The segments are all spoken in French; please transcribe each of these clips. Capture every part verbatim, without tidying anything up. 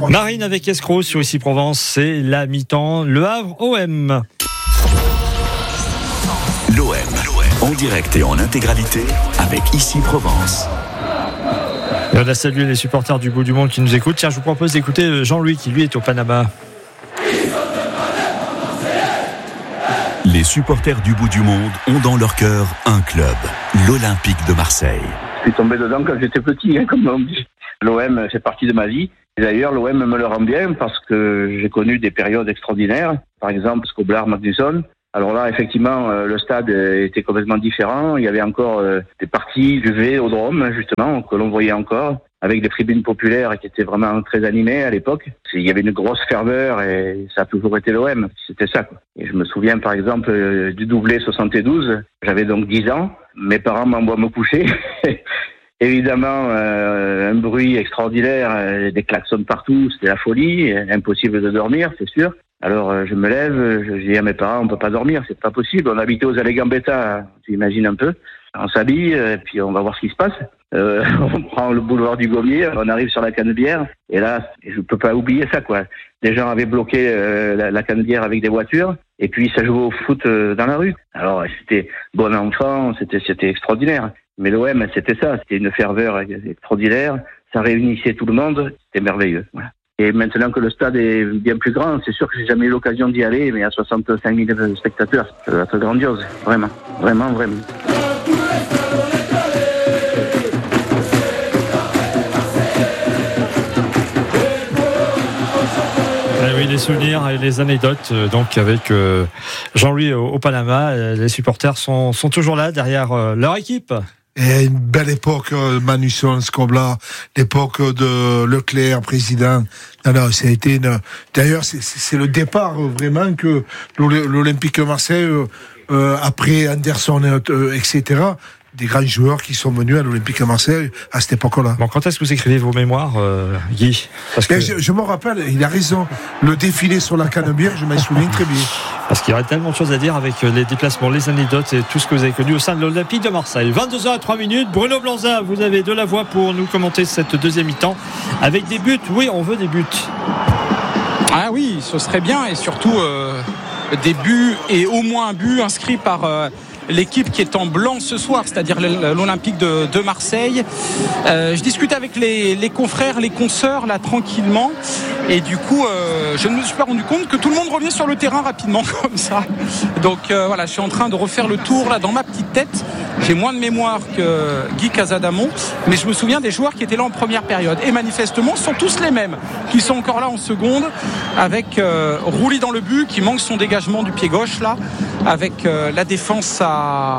Marine avec Escroc sur Ici Provence, c'est la mi-temps. Le Havre O M. L'O M, en direct et en intégralité avec Ici Provence. Et on a salué les supporters du bout du monde qui nous écoutent. Tiens, je vous propose d'écouter Jean-Louis qui lui est au Panama. Les supporters du bout du monde ont dans leur cœur un club, l'Olympique de Marseille. Je suis tombé dedans quand j'étais petit, hein, comme on dit. L'O M fait partie de ma vie. Et d'ailleurs, l'O M me le rend bien parce que j'ai connu des périodes extraordinaires. Par exemple, Scoblar, Magnusson. Alors là, effectivement, euh, le stade était complètement différent. Il y avait encore euh, des parties du Vélodrome, justement, que l'on voyait encore, avec des tribunes populaires qui étaient vraiment très animées à l'époque. Il y avait une grosse ferveur et ça a toujours été l'O M. C'était ça, quoi. Et je me souviens, par exemple, euh, du doublé soixante-douze. J'avais donc dix ans. Mes parents m'envoient me coucher. Évidemment, euh, un bruit extraordinaire, euh, des klaxons partout, c'était la folie, impossible de dormir, c'est sûr. Alors euh, je me lève, je dis à mes parents, on peut pas dormir, c'est pas possible. On habitait aux Allées Gambetta, tu imagines un peu. On s'habille, et puis on va voir ce qui se passe. Euh, on prend le boulevard du Gommier, on arrive sur la Canebière, et là, je peux pas oublier ça, quoi. Les gens avaient bloqué euh, la, la Canebière avec des voitures, et puis ça jouait au foot euh, dans la rue. Alors c'était bon enfant, c'était c'était extraordinaire. Mais l'O M, c'était ça, c'était une ferveur extraordinaire, ça réunissait tout le monde, c'était merveilleux. Voilà. Et maintenant que le stade est bien plus grand, c'est sûr que j'ai jamais eu l'occasion d'y aller, mais à soixante-cinq mille spectateurs, ça va être grandiose, vraiment, vraiment, vraiment. Eh oui, les souvenirs et les anecdotes, euh, donc avec euh, Jean-Louis au, au Panama, euh, les supporters sont, sont toujours là derrière euh, leur équipe. Et une belle époque, Magnusson, Scoblar, l'époque de Leclerc, président. Non, non, ça a été une... D'ailleurs, c'est, c'est le départ, vraiment, que l'Olympique de Marseille, euh, après Anderson, euh, et cetera, des grands joueurs qui sont venus à l'Olympique de Marseille à cette époque-là. Bon, quand est-ce que vous écrivez vos mémoires, euh, Guy? Parce que... je, je me rappelle, il a raison, le défilé sur la Canebière, je m'en souviens très bien. Parce qu'il y aurait tellement de choses à dire avec les déplacements, les anecdotes et tout ce que vous avez connu au sein de l'Olympique de Marseille. vingt-deux heures trois minutes, Bruno Blanza, vous avez de la voix pour nous commenter cette deuxième mi-temps avec des buts. Oui, on veut des buts. Ah oui, ce serait bien, et surtout euh, des buts et au moins un but inscrit par... Euh, l'équipe qui est en blanc ce soir, c'est-à-dire l'Olympique de, de Marseille. Euh, je discute avec les, les confrères, les consoeurs là tranquillement, et du coup euh, je ne me suis pas rendu compte que tout le monde revient sur le terrain rapidement comme ça. Donc euh, voilà, je suis en train de refaire le tour là dans ma petite tête. J'ai moins de mémoire que Guy Casadamon, mais je me souviens des joueurs qui étaient là en première période, et manifestement ce sont tous les mêmes qui sont encore là en seconde, avec euh, Rouly dans le but qui manque son dégagement du pied gauche là, avec euh, la défense à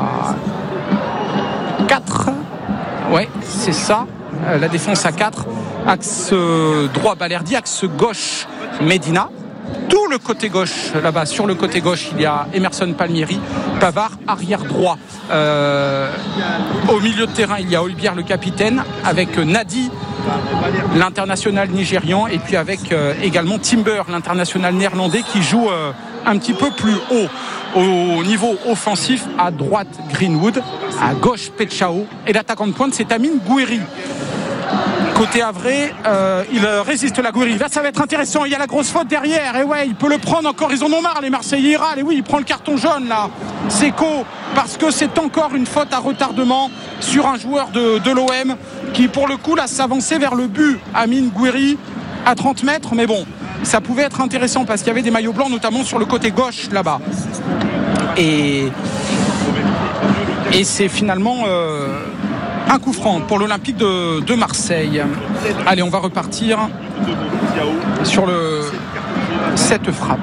quatre. Ouais, c'est ça. Euh, la défense à quatre. Axe euh, droit Balerdi, axe gauche Medina. Tout le côté gauche, là-bas, sur le côté gauche, il y a Emerson Palmieri, Pavard, arrière droit. Euh, au milieu de terrain, il y a Olbière, le capitaine, avec Nadi, l'international nigérian, et puis avec euh, également Timber, l'international néerlandais, qui joue euh, un petit peu plus haut. Au niveau offensif, à droite Greenwood, à gauche Petchao, et l'attaquant de pointe c'est Amine Gouiri. Côté Havrais, euh, il résiste la Gouiri. Là ça va être intéressant, il y a la grosse faute derrière, et ouais, il peut le prendre encore, ils en ont marre les Marseillais, ils râlent, et oui, il prend le carton jaune là, Seko, parce que c'est encore une faute à retardement sur un joueur de, de l'O M qui pour le coup là s'avançait vers le but, Amine Gouiri à trente mètres, mais bon, ça pouvait être intéressant parce qu'il y avait des maillots blancs notamment sur le côté gauche là-bas. Et, et c'est finalement euh, un coup franc pour l'Olympique de, de Marseille. Allez, on va repartir sur le cette frappe.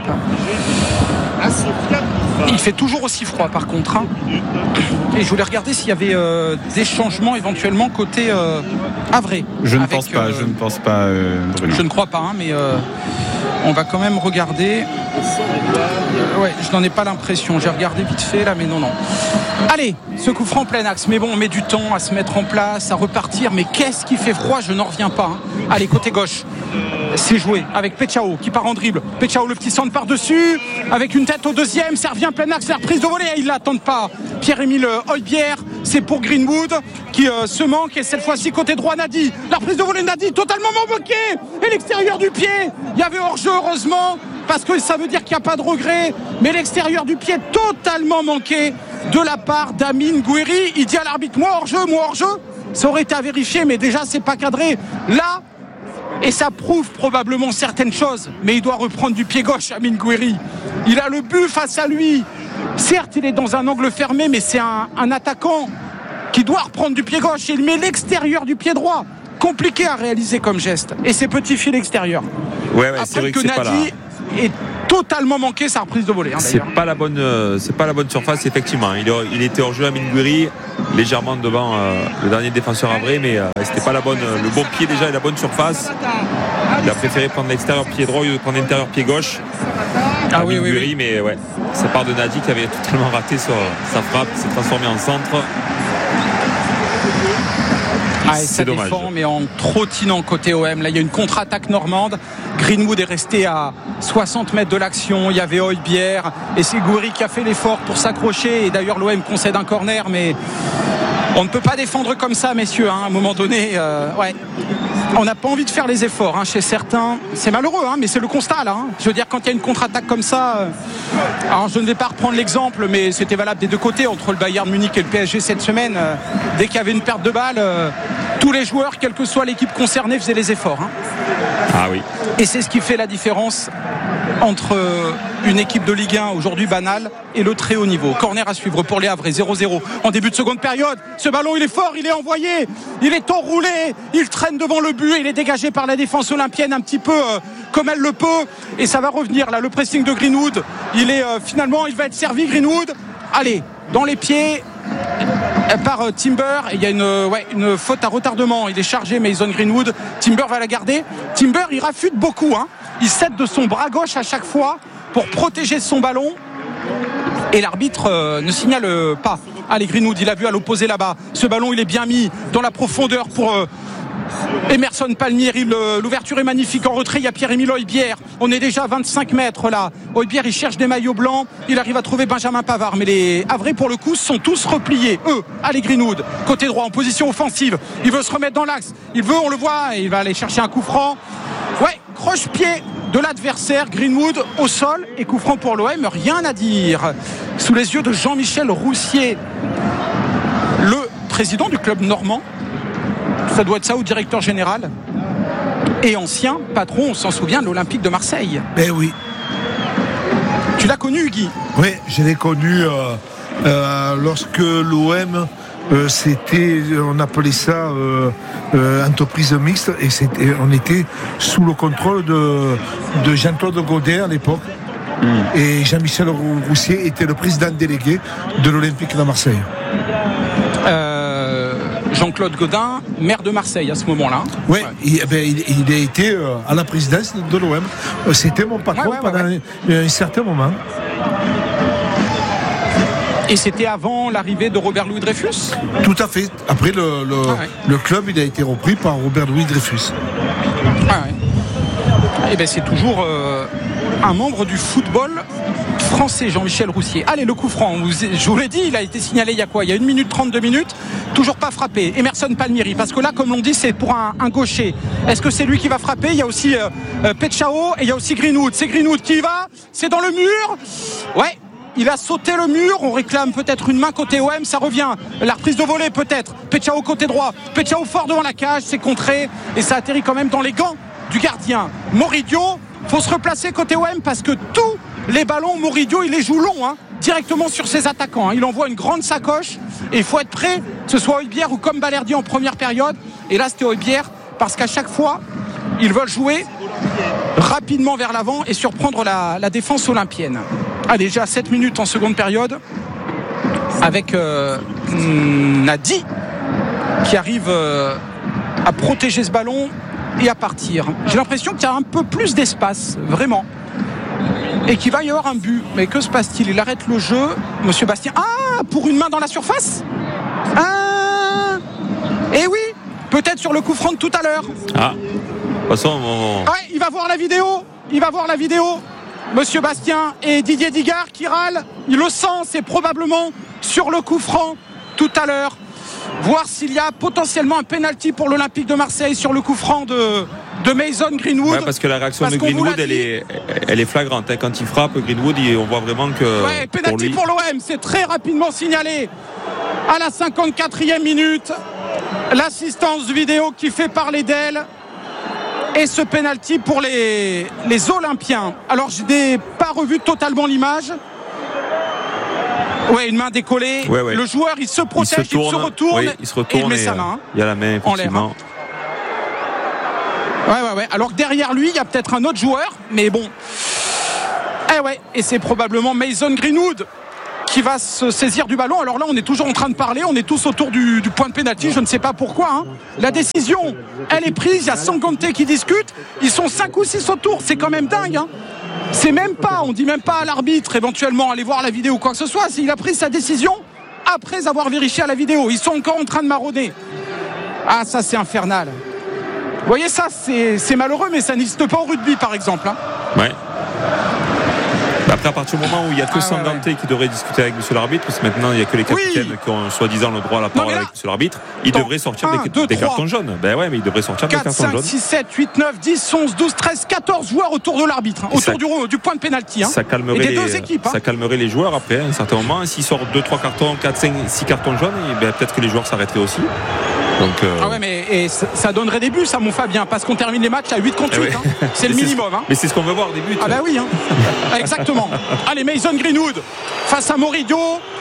Il fait toujours aussi froid par contre, hein. Et je voulais regarder s'il y avait euh, des changements éventuellement côté euh, Havrais. Je ne avec, pense pas, euh, je ne pense pas euh, Bruno. Je ne crois pas, hein, mais euh, on va quand même regarder. Ouais, je n'en ai pas l'impression. J'ai regardé vite fait là, mais non, non. Allez, ce coup franc plein axe. Mais bon, on met du temps à se mettre en place, à repartir. Mais qu'est-ce qui fait froid, je n'en reviens pas. Hein. Allez, côté gauche. C'est joué avec Petchao qui part en dribble. Petchao, le petit centre par-dessus, avec une tête au deuxième. Ça revient plein axe, la reprise de volée. Il ne l'attend pas. Pierre-Émile Olbière c'est pour Greenwood qui euh, se manque. Et cette fois-ci, côté droit, Nadi. La reprise de volée, Nadi, totalement moqué. Et l'extérieur du pied. Il y avait hors-jeu, heureusement, parce que ça veut dire qu'il n'y a pas de regret. Mais l'extérieur du pied totalement manqué de la part d'Amine Gouiri. Il dit à l'arbitre, moi hors-jeu, moi hors-jeu. Ça aurait été à vérifier, mais déjà, c'est pas cadré. Là, et ça prouve probablement certaines choses, mais il doit reprendre du pied gauche, Amine Gouiri. Il a le but face à lui. Certes, il est dans un angle fermé, mais c'est un, un attaquant qui doit reprendre du pied gauche. Il met l'extérieur du pied droit. Compliqué à réaliser comme geste. Et c'est petit fil extérieur. Ouais, ouais, Après c'est vrai que, que c'est Nadi pas là. est totalement manqué sa reprise de volée. Hein, c'est pas la bonne, euh, c'est pas la bonne surface effectivement. Il, il était hors jeu à Amine Gouiri, légèrement devant euh, le dernier défenseur à vrai, mais euh, c'était pas la bonne, le bon pied déjà et la bonne surface. Il a préféré prendre l'extérieur pied droit au lieu de prendre l'intérieur pied gauche. Ah Amine oui, oui, Gouiri, oui. mais ouais, ça part de Nadi qui avait totalement raté sur sa frappe, qui s'est transformé en centre. Ah, et ça dommage. défend, mais en trottinant côté O M. Là, il y a une contre-attaque normande. Greenwood est resté à soixante mètres de l'action. Il y avait Højbjerg et c'est Gouiri qui a fait l'effort pour s'accrocher. Et d'ailleurs, l'O M concède un corner, mais on ne peut pas défendre comme ça, messieurs. Hein. À un moment donné, euh, ouais. On n'a pas envie de faire les efforts hein, chez certains. C'est malheureux, hein, mais c'est le constat là. Hein. Je veux dire, quand il y a une contre-attaque comme ça, euh... alors je ne vais pas reprendre l'exemple, mais c'était valable des deux côtés entre le Bayern Munich et le P S G cette semaine. Euh, dès qu'il y avait une perte de balle, euh, tous les joueurs, quelle que soit l'équipe concernée, faisaient les efforts. Hein. Ah oui. Et c'est ce qui fait la différence entre une équipe de Ligue un aujourd'hui banale et le très haut niveau. Corner à suivre pour les Havrais, zéro zéro en début de seconde période. Ce ballon, il est fort, il est envoyé, il est enroulé, il traîne devant le but, il est dégagé par la défense olympienne un petit peu euh, comme elle le peut, et ça va revenir là, le pressing de Greenwood, il est euh, finalement, il va être servi Greenwood, allez, dans les pieds par euh, Timber, et il y a une, euh, ouais, une faute à retardement, il est chargé Mason Greenwood, Timber va la garder. Timber, il rafute beaucoup, hein. Il cède de son bras gauche à chaque fois pour protéger son ballon, et l'arbitre euh, ne signale pas. Allez, Greenwood, il a vu à l'opposé là-bas, ce ballon il est bien mis dans la profondeur pour euh, Emerson Palmieri. L'ouverture est magnifique en retrait, il y a Pierre-Emile Højbjerg, on est déjà à vingt-cinq mètres là. Højbjerg, il cherche des maillots blancs, il arrive à trouver Benjamin Pavard, mais les Havrais pour le coup sont tous repliés, eux. Allez, Greenwood, côté droit en position offensive, il veut se remettre dans l'axe, il veut, on le voit, il va aller chercher un coup franc. Ouais, croche-pied de l'adversaire, Greenwood au sol et coup franc pour l'O M, rien à dire. Sous les yeux de Jean-Michel Roussier, le président du club normand, ça doit être ça, ou directeur général, et ancien patron, on s'en souvient, de l'Olympique de Marseille. Ben oui. Tu l'as connu, Guy? Oui, je l'ai connu euh, euh, lorsque l'O M, euh, c'était, on appelait ça euh, euh, entreprise mixte, et c'était, on était sous le contrôle de, de Jean-Claude Godet à l'époque. Mmh. Et Jean-Michel Roussier était le président délégué de l'Olympique de Marseille. Euh, Jean-Claude Godin, maire de Marseille à ce moment-là. Oui, ouais. il, ben, il, il a été euh, à la présidence de l'O M. C'était mon patron ouais, ouais, pendant ouais, ouais. Un, un certain moment. Et c'était avant l'arrivée de Robert Louis Dreyfus? Tout à fait. Après, le, le, ah ouais. le club, il a été repris par Robert Louis Dreyfus. Ah ouais. Et ben c'est toujours euh, un membre du football français, Jean-Michel Roussier. Allez, le coup franc, je vous l'ai dit, il a été signalé il y a quoi? Il y a une minute trente, deux minutes, toujours pas frappé. Emerson Palmieri, parce que là, comme l'on dit, c'est pour un, un gaucher. Est-ce que c'est lui qui va frapper? Il y a aussi euh, euh, Petchao et il y a aussi Greenwood. C'est Greenwood qui y va, c'est dans le mur. Ouais. Il a sauté le mur, on réclame peut-être une main côté O M, ça revient. La reprise de volée peut-être. Petchao côté droit. Petchao fort devant la cage, c'est contré et ça atterrit quand même dans les gants du gardien. Moridio, faut se replacer côté O M parce que tous les ballons, Moridio, il les joue long, hein, directement sur ses attaquants. Hein. Il envoie une grande sacoche et il faut être prêt, que ce soit Højbjerg ou comme Balerdi en première période. Et là, c'était Højbjerg parce qu'à chaque fois, ils veulent jouer rapidement vers l'avant et surprendre la, la défense olympienne. Ah, déjà sept minutes en seconde période avec euh, Nadi qui arrive euh, à protéger ce ballon et à partir. J'ai l'impression qu'il y a un peu plus d'espace, vraiment, et qu'il va y avoir un but. Mais que se passe-t-il? Il arrête le jeu, Monsieur Bastien. Ah, pour une main dans la surface. Ah, et oui, peut-être sur le coup franc de tout à l'heure. Ah, de toute façon, on... ouais, il va voir la vidéo. Il va voir la vidéo. Monsieur Bastien et Didier Digard qui râle, il le sent, c'est probablement sur le coup franc tout à l'heure, voir s'il y a potentiellement un penalty pour l'Olympique de Marseille sur le coup franc de, de Mason Greenwood. Ouais, parce que la réaction de Greenwood, elle est, elle est flagrante. Hein. Quand il frappe, Greenwood, il, on voit vraiment que. Ouais, penalty pour, pour l'O M, c'est très rapidement signalé à la cinquante-quatrième minute. L'assistance vidéo qui fait parler d'elle. Et ce penalty pour les, les Olympiens. Alors, je n'ai pas revu totalement l'image. Ouais, une main décollée. Ouais, ouais. Le joueur, il se protège, il se, tourne, il se retourne. Oui, il se retourne. Et il met et sa main. Il y a la main, effectivement. Ouais, ouais, ouais. Alors que derrière lui, il y a peut-être un autre joueur. Mais bon. Eh ouais. Et c'est probablement Mason Greenwood qui va se saisir du ballon. Alors là, on est toujours en train de parler. On est tous autour du, du point de pénalty. Je ne sais pas pourquoi. Hein. La décision, elle est prise. Il y a Sanganté qui discute. Ils sont cinq ou six autour. C'est quand même dingue. Hein. C'est même pas, on dit même pas à l'arbitre éventuellement aller voir la vidéo ou quoi que ce soit. Il a pris sa décision après avoir vérifié à la vidéo. Ils sont encore en train de marauder. Ah, ça c'est infernal. Vous voyez, ça c'est, c'est malheureux, mais ça n'existe pas au rugby par exemple. Hein. Ouais. Après, à partir du moment où il n'y a que ah, Sanganté ouais, ouais. qui devrait discuter avec monsieur l'arbitre, parce que maintenant il n'y a que les capitaines oui. qui ont soi-disant le droit à la parole là, avec monsieur l'arbitre, il devrait sortir un, des, deux, des cartons jaunes. Ben ouais, mais il devrait sortir quatre, des cartons cinq, jaunes. six, sept, huit, neuf, dix, onze, douze, treize, quatorze joueurs autour de l'arbitre, hein, autour ça, du, du point de pénalty. Hein, ça calmerait, et des les, deux équipes, hein. Ça calmerait les joueurs après, à un certain moment. S'ils sortent deux, trois cartons, quatre, cinq, six cartons jaunes, et ben, peut-être que les joueurs s'arrêteraient aussi. Donc, euh... Ah ouais, mais et ça, ça donnerait des buts, ça, mon Fabien, parce qu'on termine les matchs à huit contre huit. Eh ouais. hein. C'est le minimum. C'est, hein. Mais c'est ce qu'on veut voir, des buts. Ah bah oui, hein. Exactement. Allez, Mason Greenwood face à Moridio.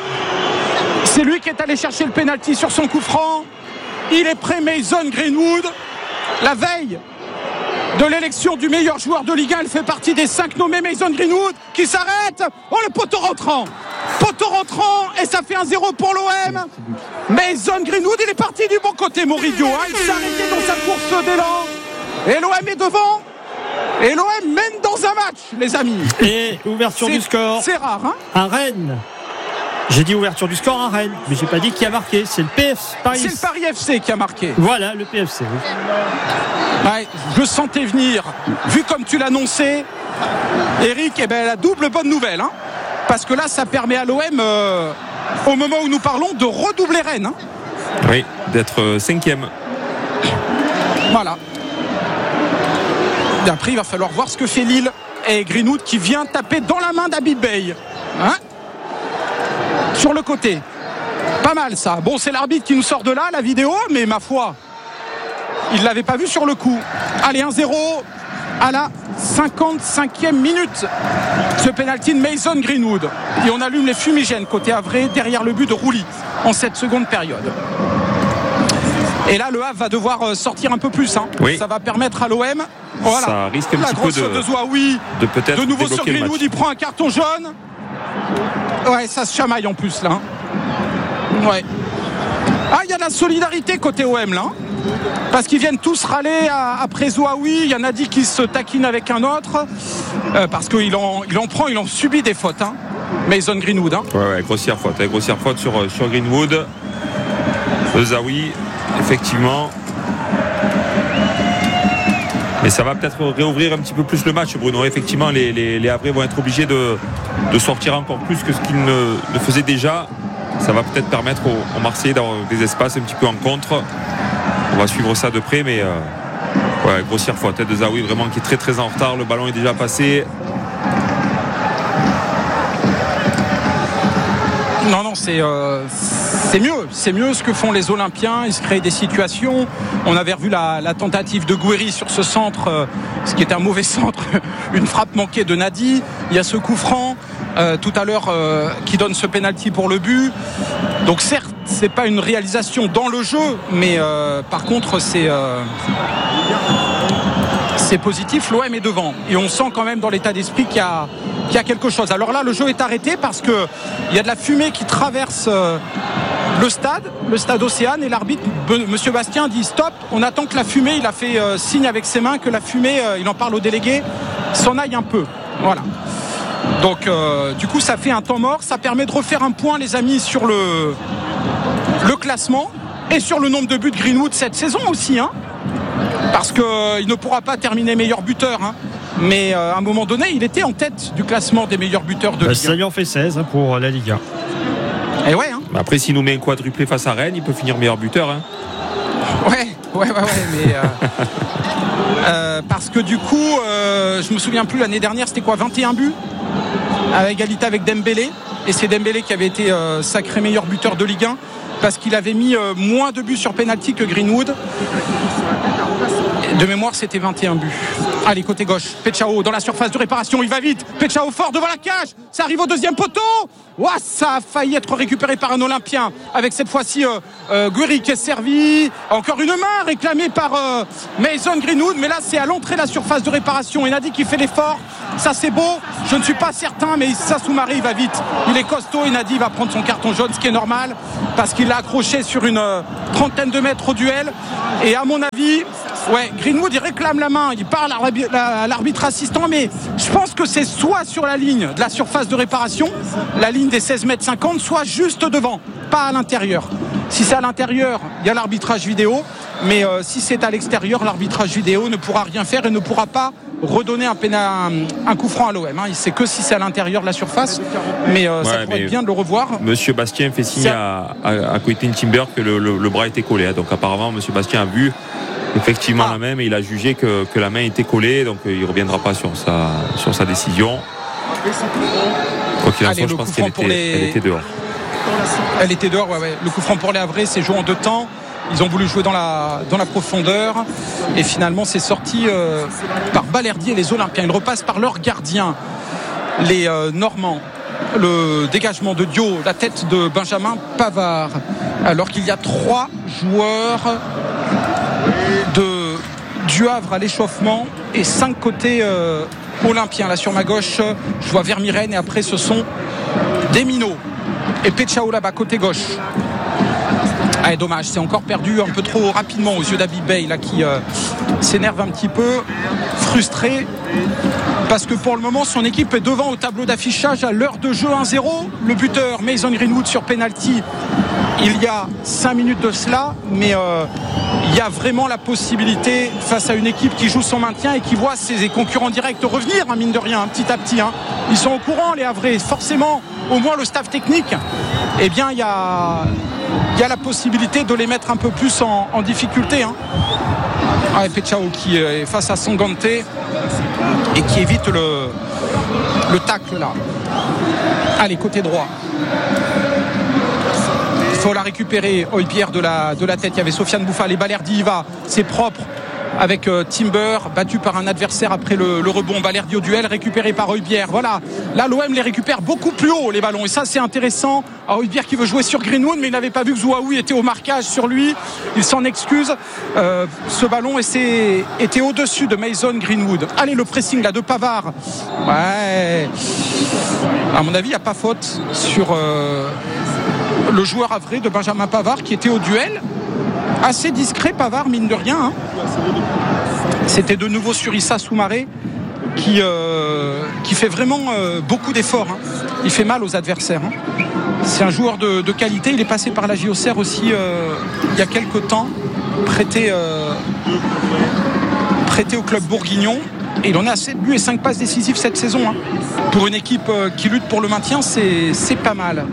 C'est lui qui est allé chercher le penalty sur son coup franc. Il est prêt, Mason Greenwood. La veille de l'élection du meilleur joueur de Ligue un, elle fait partie des cinq nommés. Mason Greenwood qui s'arrête. Oh, le poteau rentrant. Poteau rentrant et ça fait un zéro pour l'O M. Mason Greenwood, il est parti du bon côté, Moridio. Hein. Il s'est arrêté dans sa course d'élan. Et l'O M est devant. Et l'O M mène dans un match, les amis. Et ouverture c'est, du score. C'est rare, hein. À Rennes. J'ai dit ouverture du score à Rennes, mais j'ai pas dit qui a marqué. C'est le P F C Paris. C'est le Paris F C qui a marqué. Voilà, le P F C. Oui. Ouais, je sentais venir. Vu comme tu l'annonçais, Eric, eh ben, la double bonne nouvelle. Hein, parce que là, ça permet à l'O M, euh, au moment où nous parlons, de redoubler Rennes. Hein. Oui, d'être euh, cinquième. Voilà. Et après, il va falloir voir ce que fait Lille. Et Greenwood qui vient taper dans la main d'Habib Bey. Hein, sur le côté. Pas mal ça. Bon, c'est l'arbitre qui nous sort de là, la vidéo, mais ma foi, il ne l'avait pas vu sur le coup. Allez, un zéro à la cinquante-cinquième minute. Ce pénalty de Mason Greenwood. Et on allume les fumigènes côté Havre derrière le but de Rouly en cette seconde période. Et là, le Havre va devoir sortir un peu plus. Hein. Oui. Ça va permettre à l'O M. Voilà. Ça risque un la petit grosse peu de, de Zouaoui. De peut-être de nouveau sur Greenwood, il prend un carton jaune. Ouais, ça se chamaille en plus là. Ouais. Ah, il y a de la solidarité côté O M là. Parce qu'ils viennent tous râler à, après Zouaoui. Il y en a dit qui se taquinent avec un autre. Euh, parce qu'il en, il en prend, il en subit des fautes. Hein. Mason Greenwood. Hein. Ouais, ouais, grossière faute. Hein, grossière faute sur, sur Greenwood. Zouaoui, effectivement. Mais ça va peut-être réouvrir un petit peu plus le match, Bruno. Effectivement, les, les, les Havrais vont être obligés de, de sortir encore plus que ce qu'ils ne, ne faisaient déjà. Ça va peut-être permettre aux, aux Marseillais d'avoir des espaces un petit peu en contre. On va suivre ça de près, mais euh, ouais, grossière faute de Zouaoui, vraiment qui est très très en retard. Le ballon est déjà passé. Non, non, c'est, euh, c'est mieux. C'est mieux ce que font les Olympiens. Ils se créent des situations. On avait revu la, la tentative de Gouiri sur ce centre, euh, ce qui est un mauvais centre. Une frappe manquée de Nadi. Il y a ce coup franc euh, tout à l'heure euh, qui donne ce pénalty pour le but. Donc certes, c'est pas une réalisation dans le jeu, mais euh, par contre, c'est... Euh, c'est positif, l'O M est devant. Et on sent quand même dans l'état d'esprit qu'il y a, qu'il y a quelque chose. Alors là, le jeu est arrêté parce qu'il y a de la fumée qui traverse euh, le stade, le stade Océane, et l'arbitre, Monsieur Bastien, dit stop, on attend que la fumée, il a fait euh, signe avec ses mains que la fumée, euh, il en parle au délégué, s'en aille un peu. Voilà. Donc euh, du coup, ça fait un temps mort. Ça permet de refaire un point, les amis, sur le, le classement et sur le nombre de buts de Greenwood cette saison aussi, hein. Parce qu'il euh, ne pourra pas terminer meilleur buteur, hein. Mais euh, à un moment donné, il était en tête du classement des meilleurs buteurs de Ligue un. Ça lui en fait seize hein, pour la Ligue un. Et ouais, hein. Après, s'il nous met un quadruplé face à Rennes, il peut finir meilleur buteur. Hein. Ouais, ouais, ouais, ouais, mais. Euh, euh, parce que du coup, euh, je me souviens plus, l'année dernière, c'était quoi, vingt et un buts à égalité avec Dembélé. Et c'est Dembélé qui avait été euh, sacré meilleur buteur de Ligue un parce qu'il avait mis euh, moins de buts sur penalty que Greenwood. De mémoire, c'était vingt et un buts. Allez, côté gauche, Pechao dans la surface de réparation, il va vite. Pechao fort devant la cage, ça arrive au deuxième poteau. Ouah, ça a failli être récupéré par un Olympien. Avec cette fois-ci euh, euh, Guiri qui est servi. Encore une main réclamée par euh, Mason Greenwood. Mais là, c'est à l'entrée de la surface de réparation. Enadi qui fait l'effort. Ça, c'est beau. Je ne suis pas certain, mais ça, Soumaré, il va vite. Il est costaud. Enadi va prendre son carton jaune, ce qui est normal, parce qu'il l'a accroché sur une euh, trentaine de mètres au duel. Et à mon avis, ouais, Greenwood, il réclame la main. Il parle à l'arbitre assistant, mais je pense que c'est soit sur la ligne de la surface de réparation, la ligne des seize mètres cinquante, soit juste devant, pas à l'intérieur. Si c'est à l'intérieur, il y a l'arbitrage vidéo, mais euh, si c'est à l'extérieur, l'arbitrage vidéo ne pourra rien faire et ne pourra pas redonner un, pénal, un, un coup franc à l'O M. Hein. C'est que si c'est à l'intérieur de la surface, mais euh, ouais, ça pourrait être bien de le revoir. Monsieur Bastien fait signe à, à, à Quentin Timber que le, le, le bras était collé. Hein. Donc apparemment, Monsieur Bastien a vu effectivement ah. la même et il a jugé que, que la main était collée, donc il ne reviendra pas sur sa, sur sa décision. Quoi qu'il en soit, je pense qu'elle était, les... elle était dehors. Elle était dehors, ouais, ouais. Le coup franc pour les Havrais, c'est joué en deux temps. Ils ont voulu jouer dans la, dans la profondeur et finalement c'est sorti euh, par Balerdi et les Olympiens. Ils repassent par leur gardien, les euh, Normands. Le dégagement de Dio, la tête de Benjamin Pavard, alors qu'il y a trois joueurs de, du Havre à l'échauffement et cinq côtés euh, olympiens. Là sur ma gauche, je vois Vermiren et après ce sont des minots. Et Pechao là-bas, côté gauche. Ah, dommage, c'est encore perdu un peu trop rapidement aux yeux d'Habib Bey là, qui euh, s'énerve un petit peu, frustré parce que pour le moment son équipe est devant au tableau d'affichage à l'heure de jeu un zéro. Le buteur Mason Greenwood sur penalty il y a cinq minutes de cela, mais euh, il y a vraiment la possibilité face à une équipe qui joue son maintien et qui voit ses concurrents directs revenir, hein, mine de rien, hein, petit à petit. Hein. Ils sont au courant, les Havrais, forcément, au moins le staff technique, eh bien il y a, il y a la possibilité de les mettre un peu plus en, en difficulté. Hein. Ah, et Pechao qui est face à Sangante et qui évite le, le tacle là. Allez, côté droit. Il faut la récupérer. Højbjerg de la, de la tête. Il y avait Sofiane Bouffal et Balerdi y va. C'est propre avec euh, Timber, battu par un adversaire après le, le rebond. Balerdi au duel, récupéré par Højbjerg. Voilà. Là, l'O M les récupère beaucoup plus haut, les ballons. Et ça, c'est intéressant. Ah, Højbjerg qui veut jouer sur Greenwood, mais il n'avait pas vu que Zouaoui était au marquage sur lui. Il s'en excuse. Euh, ce ballon était, était au-dessus de Mason Greenwood. Allez, le pressing là de Pavard. Ouais. À mon avis, il n'y a pas faute sur euh, le joueur havrais de Benjamin Pavard qui était au duel. Assez discret Pavard, mine de rien. Hein. C'était de nouveau sur Issa Soumaré qui, euh, qui fait vraiment euh, beaucoup d'efforts. Hein. Il fait mal aux adversaires. Hein. C'est un joueur de, de qualité. Il est passé par la J O C R aussi euh, il y a quelques temps, prêté, euh, prêté au club bourguignon. Et il en est à sept buts et cinq passes décisives cette saison. Hein. Pour une équipe euh, qui lutte pour le maintien, c'est, c'est pas mal.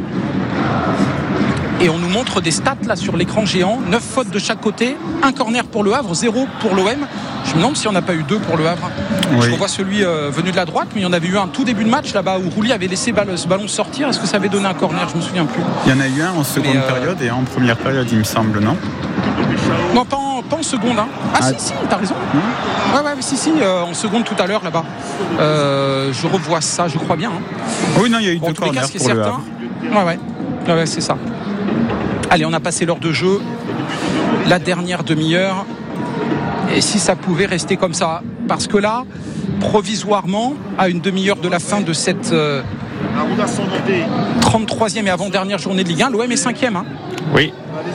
Et on nous montre des stats là sur l'écran géant. neuf fautes de chaque côté, un corner pour le Havre, zéro pour l'O M. Je me demande si on n'a pas eu deux pour le Havre. Oui. Je revois celui euh, venu de la droite, mais il y en avait eu un tout début de match là-bas où Roulier avait laissé balle, ce ballon sortir. Est-ce que ça avait donné un corner? Je me souviens plus. Il y en a eu un en seconde mais, euh... période et un en première période, il me semble, non? Non, pas en, pas en seconde. Hein. Ah, ah si, si, t'as raison. Mmh. Ouais, ouais, si, si, euh, en seconde tout à l'heure là-bas. Euh, je revois ça, je crois bien. Hein. Oui, non, il y a eu bon, deux corners pour certain. Le Havre. Ouais, ouais, ouais, ouais, c'est ça. Allez, on a passé l'heure de jeu, la dernière demi-heure. Et si ça pouvait rester comme ça, parce que là, provisoirement, à une demi-heure de la fin de cette euh, trente-troisième et avant-dernière journée de Ligue un, l'O M est cinquième. Hein. Oui.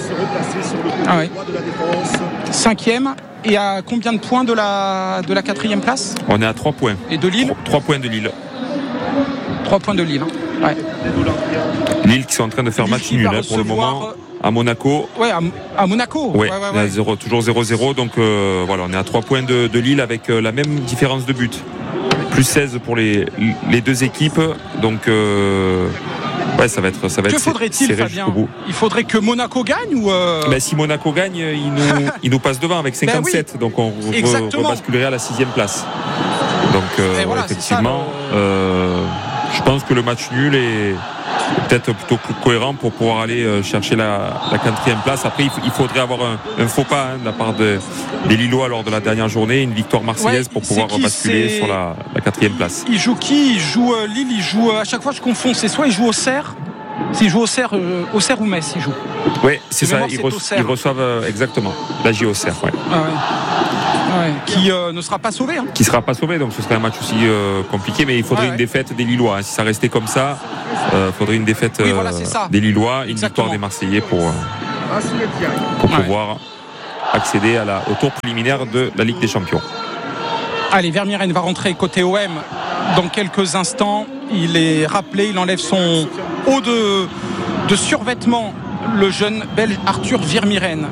Ah ouais. Cinquième. Et à combien de points de la, de la quatrième place? On est à trois points. Et de Lille? Trois points de Lille. Trois points de Lille. Hein. Ouais. Lille qui sont en train de faire match nul hein, pour le moment à Monaco. Ouais, à, à Monaco. Ouais, ouais, ouais, ouais. zéro, toujours zéro zéro. Donc euh, voilà, on est à trois points de, de Lille avec euh, la même différence de but. Plus seize pour les, les deux équipes. Donc euh, Ouais, ça va être, ça va que être faudrait-il, serré Fabien? jusqu'au bout. Il faudrait que Monaco gagne ou euh... ben, si Monaco gagne, il nous, il nous passe devant avec cinquante-sept, ben oui. Donc on re- rebasculerait à la sixième place. Donc euh, voilà, effectivement, ça, le... euh, je pense que le match nul est peut-être plutôt plus cohérent pour pouvoir aller chercher la, la quatrième place. Après, il faudrait avoir un, un faux pas hein, de la part de, des Lillois lors de la dernière journée, une victoire marseillaise ouais, pour pouvoir qui, basculer sur la, la quatrième place. Il joue qui? Il joue euh, Lille, il joue euh, à chaque fois je confonds, c'est soit il joue au Cerf, s'il joue au Cerf, euh, au Cerf ou Metz, il joue. Oui, c'est ça, ils, re- ils reçoivent euh, exactement la J au Cerf. Ouais. Ah ouais. Ouais, qui euh, ne sera pas sauvé. Hein. Qui ne sera pas sauvé, donc ce serait un match aussi euh, compliqué, mais il faudrait ouais, une ouais. défaite des Lillois. Hein. Si ça restait comme ça, il euh, faudrait une défaite euh, oui, voilà, des Lillois, une Exactement. victoire des Marseillais pour, euh, pour ouais. pouvoir accéder à la, au tour préliminaire de la Ligue des Champions. Allez, Vermieren va rentrer côté O M dans quelques instants. Il est rappelé, il enlève son haut de, de survêtement, le jeune Belge Arthur Vermieren.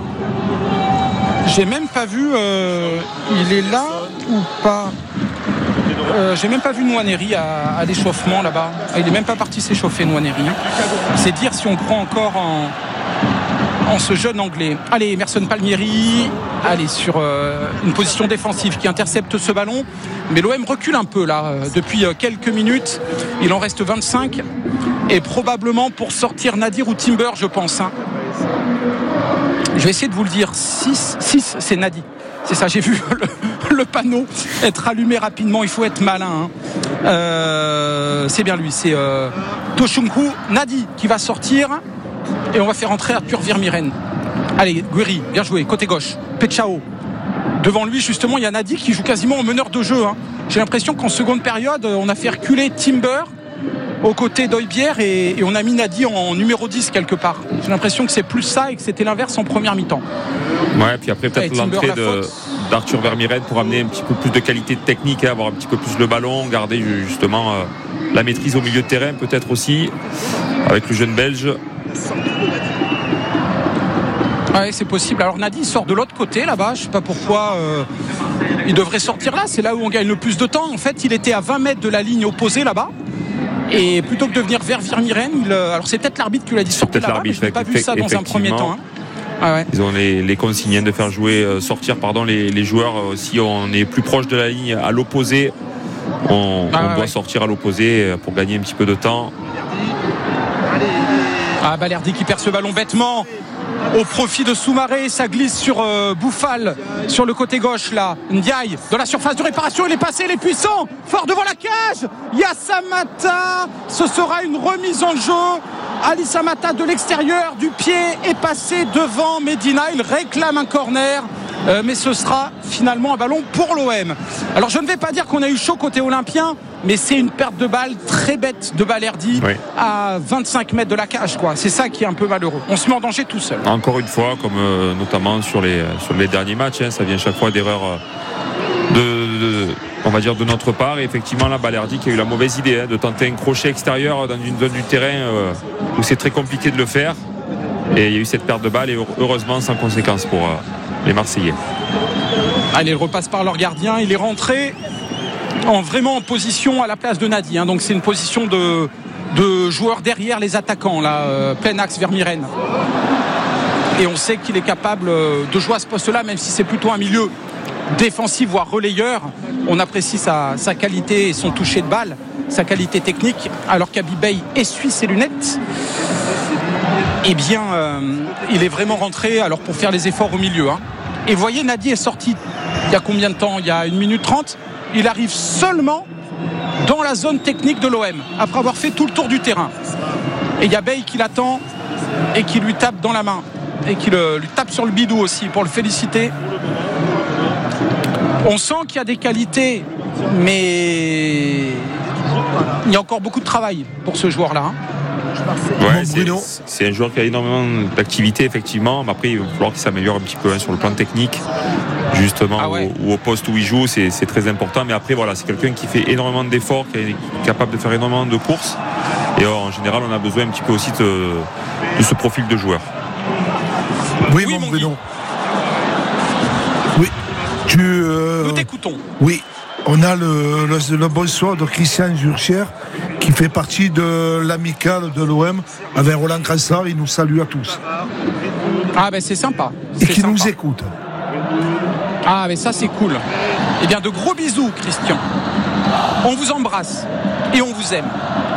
J'ai même pas vu, euh, il est là ou pas euh, J'ai même pas vu Nwaneri à, à l'échauffement là-bas. Il est même pas parti s'échauffer, Nwaneri. C'est dire si on croit encore en, en ce jeune anglais. Allez, Emerson Palmieri, allez sur euh, une position défensive qui intercepte ce ballon. Mais l'O M recule un peu là euh, depuis euh, quelques minutes. Il en reste vingt-cinq et probablement pour sortir Nadir ou Timber, je pense. Hein. Je vais essayer de vous le dire. six, six c'est Nadi. C'est ça, j'ai vu le, le panneau être allumé rapidement. Il faut être malin. Hein. Euh, c'est bien lui, c'est euh, Toshunku Nadi qui va sortir. Et on va faire entrer Arthur Vermieren. Allez, Guiri, bien joué. Côté gauche, Pechao. Devant lui, justement, il y a Nadi qui joue quasiment en meneur de jeu. Hein. J'ai l'impression qu'en seconde période, on a fait reculer Timber aux côtés d'Oybière et, et on a mis Nadi en numéro dix quelque part. J'ai l'impression que c'est plus ça et que c'était l'inverse en première mi-temps. Ouais, puis après peut-être Timber, l'entrée de, d'Arthur Vermieren pour amener un petit peu plus de qualité technique, hein, avoir un petit peu plus le ballon, garder justement euh, la maîtrise au milieu de terrain peut-être aussi, avec le jeune Belge. Ouais, c'est possible. Alors Nadi sort de l'autre côté là-bas, je sais pas pourquoi euh, il devrait sortir là, c'est là où on gagne le plus de temps. En fait, il était à vingt mètres de la ligne opposée là-bas. Et plutôt que de venir vers Vermieren, il, alors c'est peut-être l'arbitre qui l'a dit sortir là-bas, mais je n'ai pas vu ça dans un premier temps. Hein. Ah ouais. Ils ont les, les consignes de faire jouer, euh, sortir pardon, les, les joueurs. Euh, si on est plus proche de la ligne à l'opposé, on, ah on ouais, doit ouais. sortir à l'opposé pour gagner un petit peu de temps. Ah, Balerdi qui perd ce ballon bêtement au profit de Soumaré, ça glisse sur euh, Bouffal sur le côté gauche là. Ndiaye dans la surface de réparation, il est passé, il est puissant, fort devant la cage. Yassamata, ce sera une remise en jeu. Ali Samata de l'extérieur du pied est passé devant Medina, il réclame un corner. Euh, mais ce sera finalement un ballon pour l'O M. Alors je ne vais pas dire qu'on a eu chaud côté olympien, mais c'est une perte de balle très bête de Balerdi oui. à vingt-cinq mètres de la cage, quoi. C'est ça qui est un peu malheureux. On se met en danger tout seul. Encore une fois, comme euh, notamment sur les, sur les derniers matchs, hein, ça vient chaque fois d'erreurs de, de, on va dire de notre part. Et effectivement, là, Balerdi qui a eu la mauvaise idée hein, de tenter un crochet extérieur dans une zone du terrain euh, où c'est très compliqué de le faire. Et il y a eu cette perte de balle et heureusement sans conséquence pour euh, les Marseillais. Allez, il repasse par leur gardien, il est rentré en vraiment en position à la place de Nadi, hein. Donc c'est une position de, de joueur derrière les attaquants là, euh, plein axe Vermieren. Et on sait qu'il est capable de jouer à ce poste-là, même si c'est plutôt un milieu défensif voire relayeur. On apprécie sa, sa qualité et son toucher de balle, sa qualité technique, alors qu'Abibey essuie ses lunettes. Eh bien, euh, il est vraiment rentré alors pour faire les efforts au milieu. Hein. Et voyez, Nadi est sorti il y a combien de temps ? Il y a une minute trente. Il arrive seulement dans la zone technique de l'O M, après avoir fait tout le tour du terrain. Et il y a Bey qui l'attend et qui lui tape dans la main. Et qui le, lui tape sur le bidou aussi pour le féliciter. On sent qu'il y a des qualités, mais il y a encore beaucoup de travail pour ce joueur-là. Hein. Ouais, c'est, c'est un joueur qui a énormément d'activité effectivement, mais après il va falloir qu'il s'améliore un petit peu hein, sur le plan technique justement ah ouais. au, ou au poste où il joue, c'est, c'est très important, mais après voilà, c'est quelqu'un qui fait énormément d'efforts, qui est capable de faire énormément de courses et alors, en général on a besoin un petit peu aussi de, de ce profil de joueur. Oui, oui mon Bruno. Oui, tu... Euh... Nous t'écoutons. Oui, On a le, le, le bonsoir de Christian Zurcher qui fait partie de l'amicale de l'O M avec Roland Crassard. Il nous salue à tous. Ah ben c'est sympa. Et c'est qui sympa. nous écoute. Ah mais ça c'est cool. Eh bien de gros bisous Christian. On vous embrasse et on vous aime.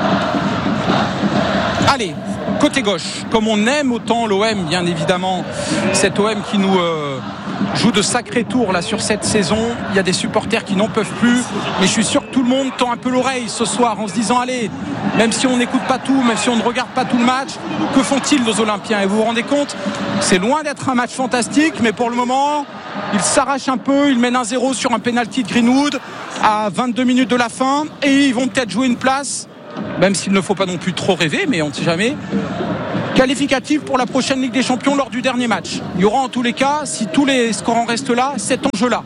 Allez, côté gauche, comme on aime autant l'O M bien évidemment, cet O M qui nous euh, joue de sacrés tours là sur cette saison. Il y a des supporters qui n'en peuvent plus, mais je suis sûr que tout le monde tend un peu l'oreille ce soir en se disant allez, même si on n'écoute pas tout, même si on ne regarde pas tout le match, que font-ils nos Olympiens? Et vous vous rendez compte, c'est loin d'être un match fantastique, mais pour le moment ils s'arrachent un peu, ils mènent un zéro sur un penalty de Greenwood à vingt-deux minutes de la fin et ils vont peut-être jouer une place, même s'il ne faut pas non plus trop rêver, mais on ne sait jamais, qualificative pour la prochaine Ligue des Champions lors du dernier match. Il y aura en tous les cas, si tous les scores en restent là, cet enjeu-là.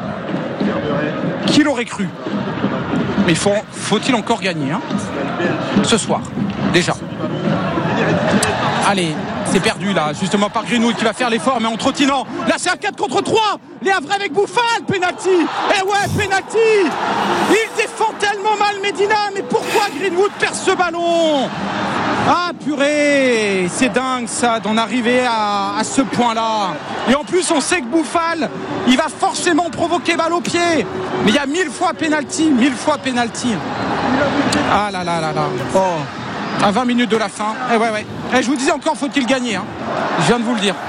Qui l'aurait cru? Mais faut, faut-il encore gagner hein, ce soir, déjà. Allez, c'est perdu là, justement par Greenwood qui va faire l'effort, mais en trottinant. Là c'est un quatre contre trois. Les Havrais avec Bouffal, penalty. Eh ouais, penalty. Il défend tellement mal Medina, mais pourquoi Greenwood perd ce ballon? Ah purée, c'est dingue ça d'en arriver à, à ce point-là. Et en plus on sait que Bouffal, il va forcément provoquer balle au pied. Mais il y a mille fois penalty, mille fois penalty. Ah là là là là. Oh. À vingt minutes de la fin. Eh ouais ouais. Eh, je vous disais encore, faut-il gagner hein. Je viens de vous le dire.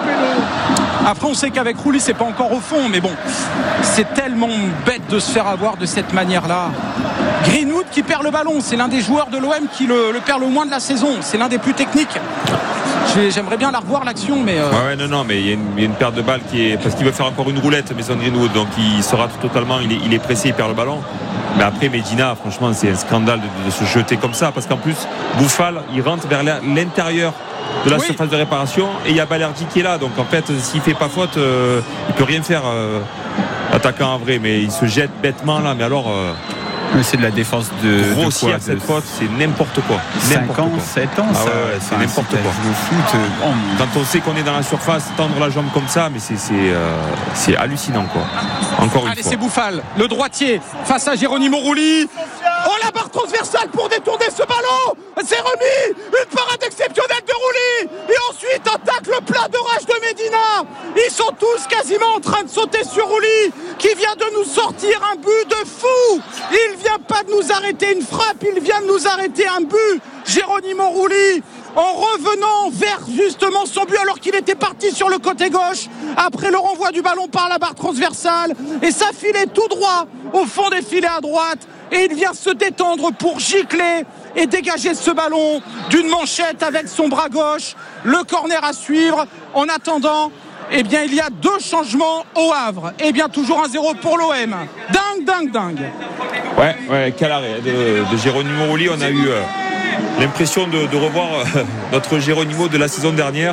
Après on sait qu'avec Roulis c'est pas encore au fond, mais bon, c'est tellement bête de se faire avoir de cette manière-là. Greenwood qui perd le ballon, c'est l'un des joueurs de l'O M qui le, le perd le moins de la saison, c'est l'un des plus techniques. J'aimerais bien la revoir l'action, mais euh... ouais, ouais non non mais il y, y a une perte de balle qui est parce qu'il veut faire encore une roulette Mason Greenwood, donc il se rate totalement, il est, il est pressé, il perd le ballon. Mais après Medina, franchement c'est un scandale de, de se jeter comme ça, parce qu'en plus Bouffal il rentre vers l'intérieur de la oui. surface de réparation et il y a Balerdi qui est là, donc en fait s'il fait pas faute euh, il peut rien faire euh, attaquant en vrai, mais il se jette bêtement là, mais alors euh, mais c'est de la défense de grossière de quoi, cette de... faute, c'est n'importe quoi. cinq ans, sept ans, ah ça, ouais, ouais, c'est n'importe quoi. Le foot, oh. Quand on sait qu'on est dans la surface, tendre la jambe comme ça, mais c'est, c'est, euh, c'est hallucinant quoi. Encore une Allez, fois. C'est Bouffal, le droitier, face à Geronimo Rulli. Oh, la barre transversale pour détourner ce ballon. C'est remis. Une parade exceptionnelle de Rulli. Et ensuite, un tacle plein de rage de Medina. Ils sont tous quasiment en train de sauter sur Rulli, qui vient de nous sortir un but de fou. Il vient pas de nous arrêter une frappe, il vient de nous arrêter un but. Geronimo Rulli, en revenant vers justement son but alors qu'il était parti sur le côté gauche après le renvoi du ballon par la barre transversale, et ça filait tout droit au fond des filets à droite, et il vient se détendre pour gicler et dégager ce ballon d'une manchette avec son bras gauche. Le corner à suivre. En attendant, eh bien il y a deux changements au Havre. Eh bien toujours un zéro pour l'O M. Dingue, dingue, dingue. Ouais, ouais, quel arrêt de, de Geronimo Rulli. On a eu euh, l'impression de, de revoir euh, notre Geronimo de la saison dernière.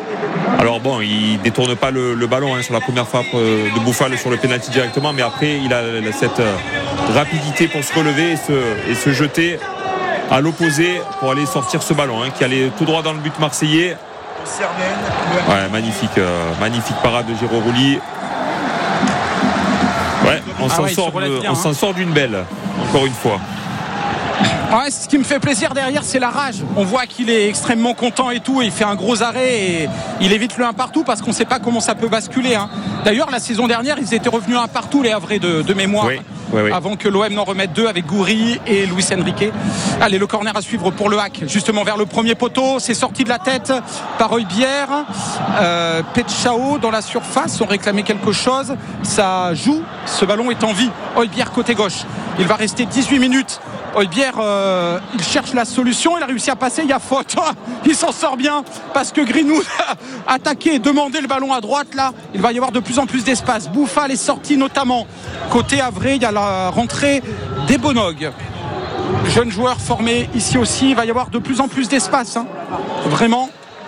Alors bon, il détourne pas le, le ballon hein, sur la première frappe euh, de Bouffal sur le penalty directement, mais après il a, il a cette euh, rapidité pour se relever et se, et se jeter à l'opposé pour aller sortir ce ballon hein, qui allait tout droit dans le but marseillais. Ouais, magnifique, euh, magnifique parade de Géro Rulli. Ouais, on ah s'en ouais, sort, de, bien, on hein. s'en sort d'une belle, encore une fois. Ouais, ce qui me fait plaisir derrière, c'est la rage. On voit qu'il est extrêmement content et tout, et il fait un gros arrêt et il évite le un partout parce qu'on ne sait pas comment ça peut basculer. Hein. D'ailleurs, la saison dernière, ils étaient revenus un partout, les Havrais de, de mémoire. Oui. Oui, oui. Avant que l'O M n'en remette deux avec Goury et Luis Enrique. Allez, le corner à suivre pour le Hack, justement vers le premier poteau. C'est sorti de la tête par Heubière. euh, Petchao dans la surface, on réclamait quelque chose. Ça joue, ce ballon est en vie. Heubière côté gauche, il va rester dix-huit minutes. Heubière, euh, il cherche la solution, il a réussi à passer, il y a faute. Il s'en sort bien parce que Greenwood a attaqué et demandé le ballon à droite. Là, il va y avoir de plus en plus d'espace. Bouffal est sorti notamment côté Havrais. Il y a la rentrée d'Ebonog, jeune joueur formé ici aussi. Il va y avoir de plus en plus d'espace, hein. Vraiment.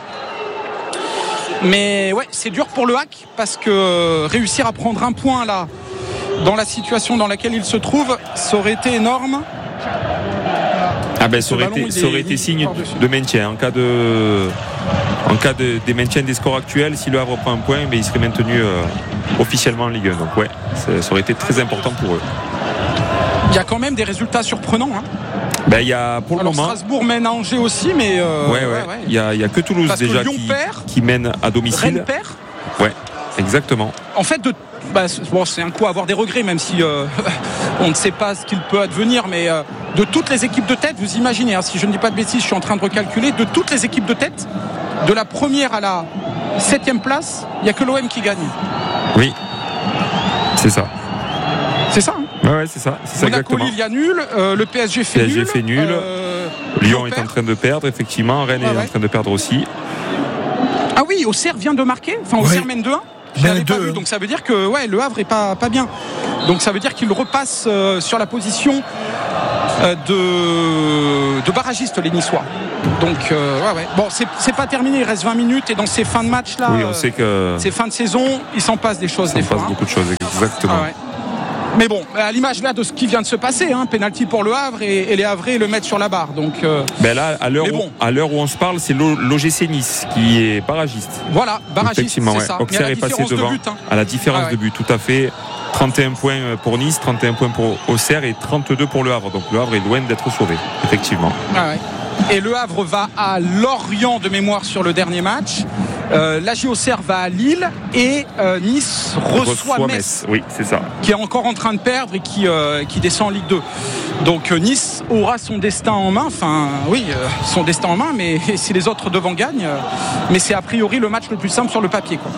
Mais ouais, c'est dur pour le Hack parce que réussir à prendre un point là, dans la situation dans laquelle il se trouve, ça aurait été énorme. Ah ben ça aurait été, ça aurait été signe de maintien en cas de en cas de, des maintiens des scores actuels. Si le Havre prend un point, mais il serait maintenu euh, officiellement en Ligue un. Donc ouais, ça, ça aurait été très important pour eux. il y a quand même des résultats surprenants. Hein. Ben, il y a pour le Alors, moment. Strasbourg mène à Angers aussi, mais. Euh, ouais, ouais. ouais, ouais. Il y a, il y a que Toulouse Parce déjà que Lyon qui, perd, qui mène à domicile. Rennes perd. Ouais, exactement. En fait, de, bah, bon, c'est un coup à avoir des regrets, même si euh, on ne sait pas ce qu'il peut advenir, mais euh, de toutes les équipes de tête, vous imaginez, hein, si je ne dis pas de bêtises, je suis en train de recalculer, de toutes les équipes de tête, de la première à la septième place, il n'y a que l'O M qui gagne. Oui, c'est ça. C'est ça, hein. Ouais, ouais, c'est ça. C'est ça Monaco, exactement. Lille, il y a nul. Euh, le P S G fait P S G nul. fait nul. Euh, Lyon est en train de perdre, effectivement. Rennes ah, est ouais. en train de perdre aussi. Ah oui, Auxerre vient de marquer. Enfin, Auxerre ouais. mène deux un. Je l'avais pas vu, donc ça veut dire que ouais, le Havre est pas, pas bien. Donc ça veut dire qu'il repasse euh, sur la position euh, de, de barragiste, les Niçois. Donc euh, ouais, ouais. Bon, c'est, c'est pas terminé, il reste vingt minutes et dans ces fins de match là, Oui, on sait que ces fins de saison, il s'en passe des choses ça des passe fois. Hein. beaucoup de choses, exactement. Ah ouais. Mais bon, à l'image là de ce qui vient de se passer, hein, pénalty pour le Havre et, et les Havrais le mettent sur la barre. Donc euh, ben là, à l'heure, bon. où, à l'heure où on se parle, c'est l'O G C Nice qui est barragiste. voilà, barragiste, Effectivement, c'est ouais. ça. Auxerre est passé devant de but, hein. à la différence Ah ouais. de but, tout à fait. trente et un points pour Nice, trente et un points pour Auxerre et trente-deux pour le Havre. Donc le Havre est loin d'être sauvé, effectivement. Ah ouais. Et le Havre va à Lorient de mémoire sur le dernier match. Euh, l'A J Auxerre va à Lille et euh, Nice reçoit, reçoit Metz, Metz. Oui, c'est ça. Qui est encore en train de perdre et qui, euh, qui descend en Ligue deux. Donc euh, Nice aura son destin en main. Enfin, oui, euh, son destin en main, mais si les autres devant gagnent. Euh, mais c'est a priori le match le plus simple sur le papier, quoi.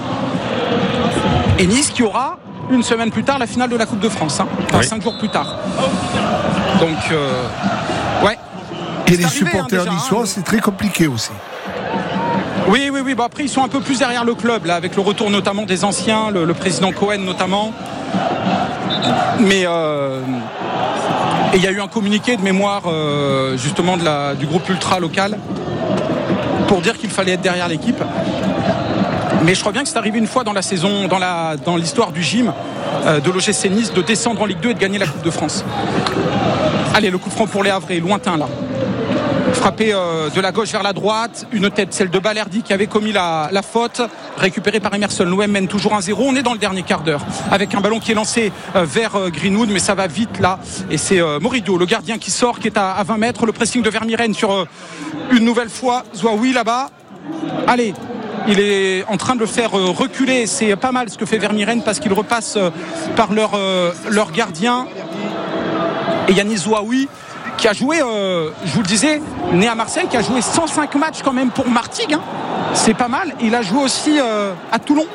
Et Nice qui aura une semaine plus tard la finale de la Coupe de France, hein, enfin, oui. cinq jours plus tard. Donc, euh, ouais. Et c'est les arrivé, supporters hein, niçois, hein, c'est très compliqué aussi. Oui, oui, oui. Bon, après, ils sont un peu plus derrière le club, là, avec le retour notamment des anciens, le, le président Cohen notamment. Mais euh, et il y a eu un communiqué de mémoire euh, justement de la, du groupe ultra local pour dire qu'il fallait être derrière l'équipe. Mais je crois bien que c'est arrivé une fois dans la saison, dans, la, dans l'histoire du gym euh, de l'O G C Nice de descendre en Ligue deux et de gagner la Coupe de France. Allez, le coup de franc pour les Havrais, lointain là. Frappé euh, de la gauche vers la droite, une tête, celle de Balerdi qui avait commis la, la faute, récupérée par Emerson. L'O M mène toujours un zéro, on est dans le dernier quart d'heure avec un ballon qui est lancé euh, vers euh, Greenwood, mais ça va vite là, et c'est euh, Moridio, le gardien qui sort, qui est à, à vingt mètres, le pressing de Vermieren sur euh, une nouvelle fois, Zouaoui là-bas, allez, il est en train de le faire euh, reculer, c'est pas mal ce que fait Vermieren parce qu'il repasse euh, par leur, euh, leur gardien, et Yannis Zouaoui qui a joué, euh, je vous le disais, né à Marseille, qui a joué cent cinq matchs quand même pour Martigues, hein. C'est pas mal. Il a joué aussi euh, à Toulon,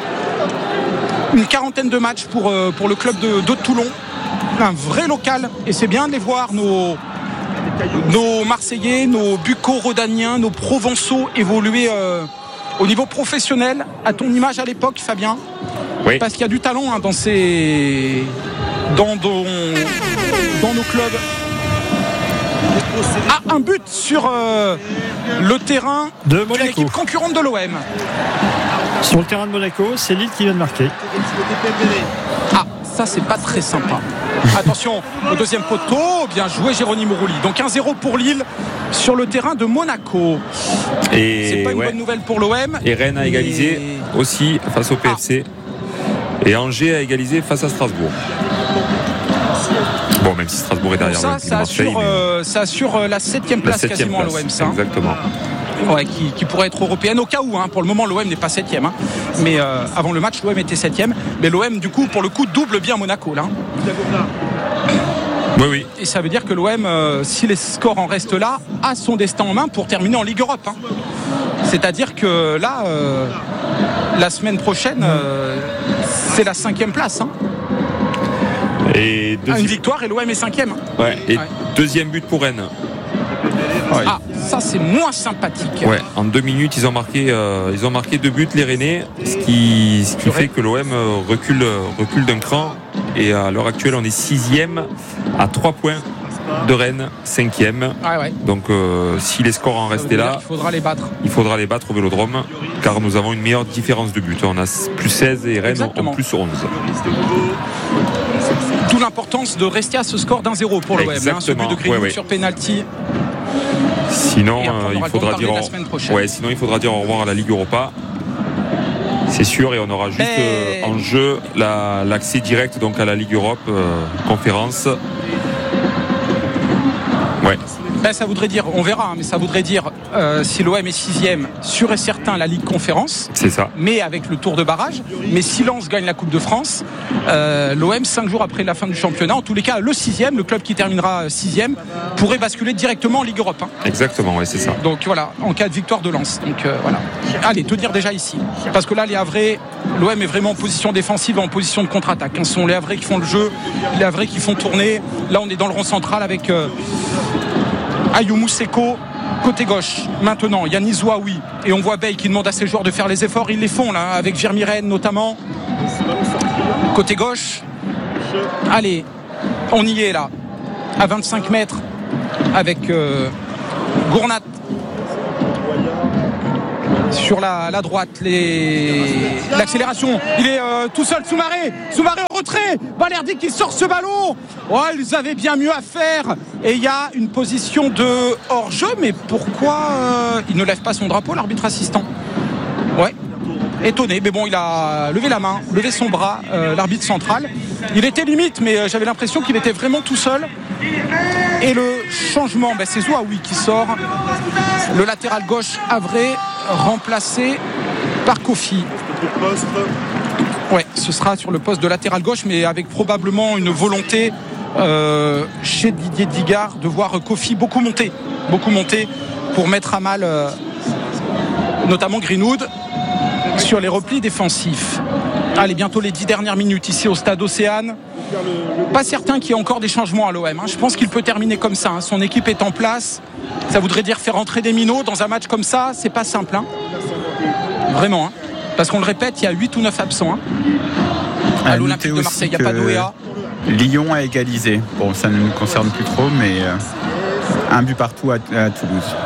une quarantaine de matchs pour, euh, pour le club de, de Toulon, un vrai local, et c'est bien de les voir, nos, nos Marseillais, nos Bucco-Rodaniens, nos Provençaux évoluer euh, au niveau professionnel, à ton image à l'époque, Fabien. Oui. Parce qu'il y a du talent hein, dans, ces... dans, dans, dans nos clubs. Ah, un but sur euh, le terrain de d'une Monaco, équipe concurrente de l'O M. Sur le terrain de Monaco, c'est Lille qui vient de marquer. Ah, ça c'est pas très sympa. Attention, au deuxième poteau, bien joué Jérôme Rouly. Donc un zéro pour Lille sur le terrain de Monaco. Et c'est pas une ouais. bonne nouvelle pour l'O M. Et Rennes a égalisé et... aussi face au P F C. Ah. Et Angers a égalisé face à Strasbourg. Bon, même si Strasbourg est derrière ça, ça, Marseille, assure, mais... euh, ça assure la septième place la septième quasiment place, à l'O M. Ça, exactement. Ouais, qui, qui pourrait être européenne au cas où. Hein. Pour le moment, l'O M n'est pas septième. Hein. Mais euh, avant le match, l'O M était septième. Mais l'O M, du coup, pour le coup, double bien Monaco. Là. Oui, oui. Et ça veut dire que l'O M, euh, si les scores en restent là, a son destin en main pour terminer en Ligue Europe. Hein. C'est-à-dire que là, euh, la semaine prochaine, euh, c'est la cinquième place. Hein. Et deuxi... Une victoire et l'O M est cinquième. Ouais, et ouais. Deuxième but pour Rennes. Ouais. Ah, ça c'est moins sympathique. Ouais, en deux minutes ils ont marqué, euh, ils ont marqué deux buts les Rennais, ce qui, ce qui fait que l'O M recule, recule d'un cran. Et à l'heure actuelle, on est sixième à trois points de Rennes, cinquième. Ouais, ouais. Donc euh, si les scores en restaient là, il faudra les battre. Il faudra les battre au Vélodrome, car nous avons une meilleure différence de but. On a plus seize et Rennes Exactement. ont plus onze. D'où l'importance de rester à ce score d'un zéro pour l'O M. Hein, ce but de Greenwood ouais, ouais. sur penalty. Sinon, euh, il faudra dire au... ouais, sinon il faudra dire au revoir à la Ligue Europa. C'est sûr, et on aura juste Mais... euh, en jeu la, l'accès direct donc à la Ligue Europe euh, conférence. Ouais. Ben, ça voudrait dire, on verra, hein, mais ça voudrait dire euh, si l'O M est sixième, sûr et certain la Ligue Conférence. C'est ça. Mais avec le tour de barrage. Mais si Lens gagne la Coupe de France, euh, l'O M, cinq jours après la fin du championnat, en tous les cas, le sixième, le club qui terminera sixième, pourrait basculer directement en Ligue Europe. Hein. Exactement, oui, c'est ça. Donc voilà, en cas de victoire de Lens. Donc euh, voilà. Allez, tenir déjà ici. Parce que là, les Havrais, l'O M est vraiment en position défensive, en position de contre-attaque. Ce sont les Havrais qui font le jeu, les Havrais qui font tourner. Là, on est dans le rond central avec euh, Ayumu Seko. Côté gauche, maintenant, Yanis Zouaoui. Et on voit Bey qui demande à ses joueurs de faire les efforts. Ils les font, là, avec Vermiren notamment. Côté gauche. Allez, on y est, là. À vingt-cinq mètres. Avec euh, Gournat. Sur la, la droite, les... l'accélération. Il est euh, tout seul, Soumaré. Soumaré en retrait. Balerdi qui sort ce ballon. Oh, ils avaient bien mieux à faire. Et il y a une position de hors-jeu. Mais pourquoi euh, il ne lève pas son drapeau, l'arbitre assistant? Ouais, étonné. Mais bon, il a levé la main, levé son bras, euh, l'arbitre central. Il était limite, mais euh, j'avais l'impression qu'il était vraiment tout seul. Et le changement, ben, c'est Zouaoui qui sort. Le latéral gauche Havrais, remplacé par Kofi. Ouais, ce sera sur le poste de latéral gauche, mais avec probablement une volonté euh, chez Didier Digard de voir Kofi beaucoup monter, beaucoup monter pour mettre à mal euh, notamment Greenwood sur les replis défensifs. Allez, bientôt les dix dernières minutes ici au stade Océane. Pas certain qu'il y ait encore des changements à l'O M. Hein. Je pense qu'il peut terminer comme ça. Hein. Son équipe est en place. Ça voudrait dire faire entrer des minots dans un match comme ça. C'est pas simple. Hein. Vraiment. Hein. Parce qu'on le répète, il y a huit ou neuf absents. Hein. À, à l'Olympique de Marseille, il n'y a pas d'O E A. Lyon a égalisé. Bon, ça ne nous concerne plus trop, mais euh, un but partout à, à Toulouse.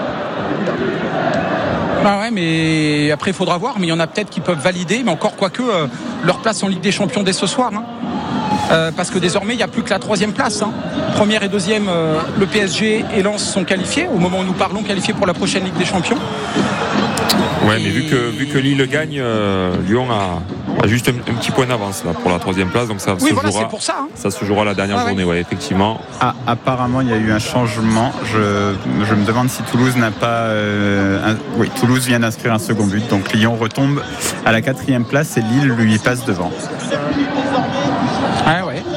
Ah ouais, mais après il faudra voir, mais il y en a peut-être qui peuvent valider, mais encore quoique euh, leur place en Ligue des Champions dès ce soir, hein. euh, parce que désormais il n'y a plus que la troisième place, hein. Première et deuxième, euh, le P S G et Lens sont qualifiés, au moment où nous parlons, qualifiés pour la prochaine Ligue des Champions. Ouais, et... mais vu que, vu que Lille gagne, euh, Lyon a, a juste un, un petit point d'avance là, pour la troisième place, donc ça oui, se voilà, jouera, c'est pour ça, hein. Ça se jouera la dernière ah, journée, ouais. Ouais, effectivement. Ah, apparemment, il y a eu un changement. Je, je me demande si Toulouse n'a pas... Euh, un, oui, Toulouse vient d'inscrire un second but, donc Lyon retombe à la quatrième place et Lille lui passe devant. Ah ouais.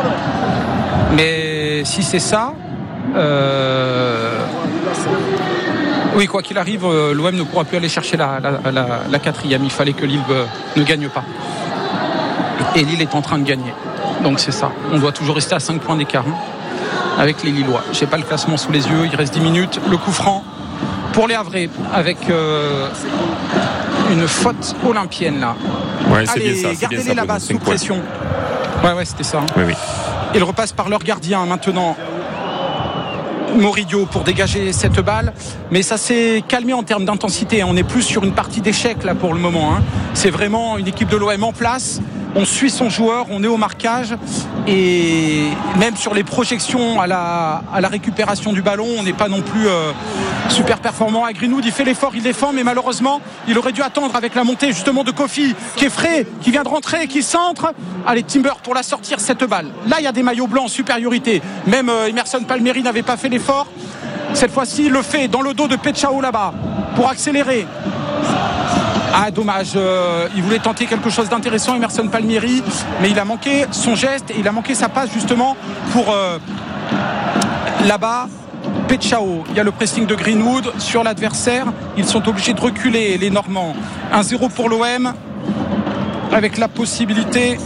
Mais si c'est ça... Euh... Oui, quoi qu'il arrive, l'O M ne pourra plus aller chercher la, la, la, la quatrième. Il fallait que Lille ne gagne pas. Et Lille est en train de gagner. Donc c'est ça. On doit toujours rester à cinq points d'écart, hein, avec les Lillois. Je n'ai pas le classement sous les yeux. Il reste dix minutes. Le coup franc pour les Havrais avec euh, une faute olympienne là. Ouais, c'est Allez, bien ça. C'est bien gardez-les ça, là-bas sous pression. Ouais, ouais, c'était ça. Hein. Oui, oui. Il repasse par leur gardien maintenant. Moridio pour dégager cette balle, mais ça s'est calmé en termes d'intensité. On n'est plus sur une partie d'échec là pour le moment, hein. C'est vraiment une équipe de l'O M en place. On suit son joueur, on est au marquage et même sur les projections à la, à la récupération du ballon, on n'est pas non plus euh, super performant. À Greenwood, il fait l'effort, il défend, mais malheureusement, il aurait dû attendre avec la montée justement de Kofi, qui est frais, qui vient de rentrer, qui centre. Allez, Timber pour la sortir cette balle. Là, il y a des maillots blancs en supériorité. Même euh, Emerson Palmieri n'avait pas fait l'effort. Cette fois-ci, il le fait dans le dos de Pechao là-bas pour accélérer. Ah, dommage, euh, il voulait tenter quelque chose d'intéressant, Emerson Palmieri, mais il a manqué son geste et il a manqué sa passe justement pour euh, là-bas Pechao. Il y a le pressing de Greenwood sur l'adversaire, ils sont obligés de reculer les Normands. un zéro pour l'O M avec la possibilité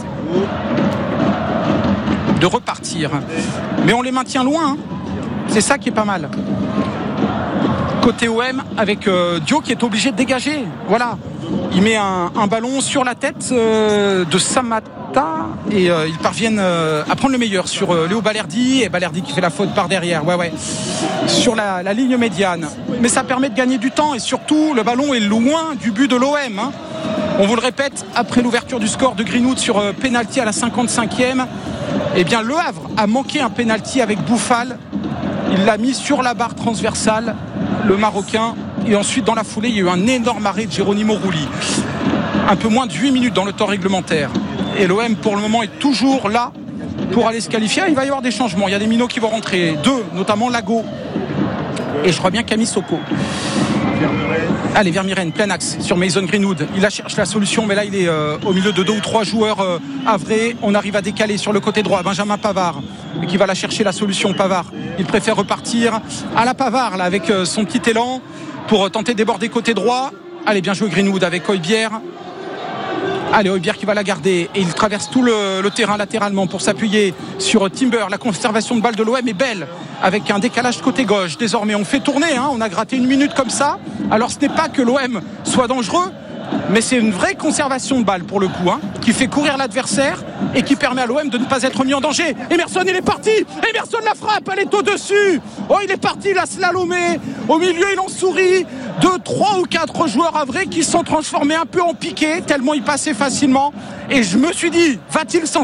de repartir, mais on les maintient loin, hein. C'est ça qui est pas mal. Côté O M avec euh, Dio qui est obligé de dégager. Voilà, il met un, un ballon sur la tête euh, de Samatta et euh, ils parviennent euh, à prendre le meilleur sur euh, Léo Balerdi, et Balerdi qui fait la faute par derrière, ouais ouais, sur la, la ligne médiane. Mais ça permet de gagner du temps et surtout le ballon est loin du but de l'O M, hein. On vous le répète, après l'ouverture du score de Greenwood sur euh, pénalty à la cinquante-cinquième, eh bien Le Havre a manqué un pénalty avec Bouffal. Il l'a mis sur la barre transversale, le Marocain, et ensuite dans la foulée il y a eu un énorme arrêt de Geronimo Rulli. Un peu moins de huit minutes dans le temps réglementaire, et l'O M pour le moment est toujours là pour aller se qualifier. Il va y avoir des changements. Il y a des minots qui vont rentrer, deux, notamment Lago et je crois bien Camille Soko. Allez, Vermiren, plein axe sur Mason Greenwood. Il a cherché la solution, mais là il est euh, au milieu de deux ou trois joueurs euh, avrés. On arrive à décaler sur le côté droit. Benjamin Pavard qui va la chercher la solution. Pavard, il préfère repartir à la Pavard là avec euh, son petit élan pour euh, tenter de déborder côté droit. Allez, bien joué Greenwood avec Højbjerg. Allez, Højbjerg qui va la garder et il traverse tout le, le terrain latéralement pour s'appuyer sur Timber. La conservation de balle de l'O M est belle avec un décalage côté gauche. Désormais on fait tourner, hein, on a gratté une minute comme ça. Alors ce n'est pas que l'O M soit dangereux, mais c'est une vraie conservation de balle pour le coup, hein, qui fait courir l'adversaire et qui permet à l'O M de ne pas être mis en danger. Emerson, il est parti. Emerson la frappe, elle est au-dessus. Oh, il est parti, il a slalomé. Au milieu, il en sourit. Deux, trois ou quatre joueurs avrés qui sont transformés un peu en piqué, tellement il passait facilement. Et je me suis dit, va-t-il s'en